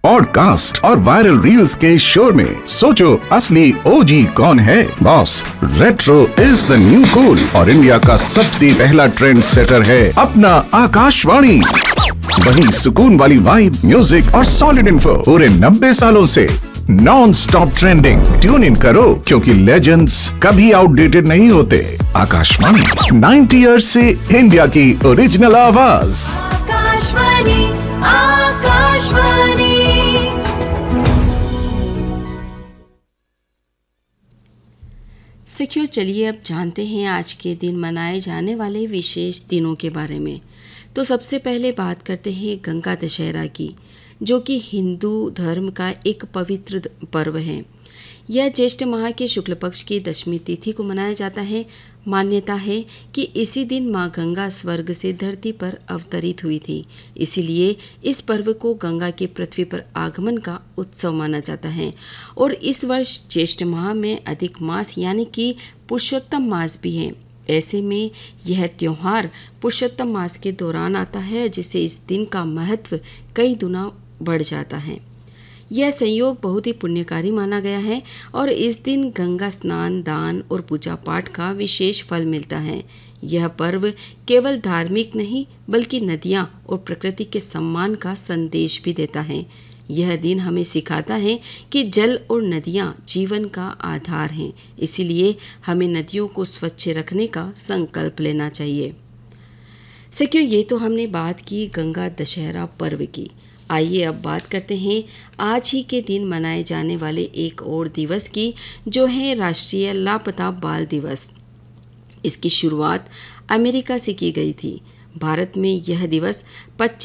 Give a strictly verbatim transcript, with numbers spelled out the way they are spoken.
Podcast और viral reels के शोर में सोचो असली ओजी कौन है। Boss, retro is the new cool और इंडिया का सबसे पहला ट्रेंड सेटर है अपना आकाशवाणी। वही सुकून वाली वाइब, म्यूजिक और सॉलिड इन्फो पूरे नब्बे सालों से non stop trending. Tune in करो क्योंकि लेजेंड्स कभी आउटडेटेड नहीं होते। आकाशवाणी नाइंटी इयर्स से इंडिया की ओरिजिनल आवाज। आकाशवाणी, आकाशवाणी। सखियों, चलिए अब जानते हैं आज के दिन मनाए जाने वाले विशेष दिनों के बारे में। तो सबसे पहले बात करते हैं गंगा दशहरा की, जो कि हिंदू धर्म का एक पवित्र पर्व है। यह ज्येष्ठ माह के शुक्ल पक्ष की दशमी तिथि को मनाया जाता है। मान्यता है कि इसी दिन माँ गंगा स्वर्ग से धरती पर अवतरित हुई थी, इसीलिए इस पर्व को गंगा के पृथ्वी पर आगमन का उत्सव माना जाता है। और इस वर्ष ज्येष्ठ माह में अधिक मास यानी कि पुरुषोत्तम मास भी है। ऐसे में यह त्योहार पुरुषोत्तम मास के दौरान आता है, जिससे इस दिन का महत्व कई गुना बढ़ जाता है। यह संयोग बहुत ही पुण्यकारी माना गया है और इस दिन गंगा स्नान, दान और पूजा पाठ का विशेष फल मिलता है। यह पर्व केवल धार्मिक नहीं बल्कि नदियाँ और प्रकृति के सम्मान का संदेश भी देता है। यह दिन हमें सिखाता है कि जल और नदियाँ जीवन का आधार हैं, इसीलिए हमें नदियों को स्वच्छ रखने का संकल्प लेना चाहिए। सखियों, ये तो हमने बात की गंगा दशहरा पर्व की। आइए अब बात करते हैं आज ही के दिन मनाए जाने वाले एक और दिवस की, जो है राष्ट्रीय लापता बाल दिवस। इसकी शुरुआत अमेरिका से की गई थी। भारत में यह दिवस पच्चीस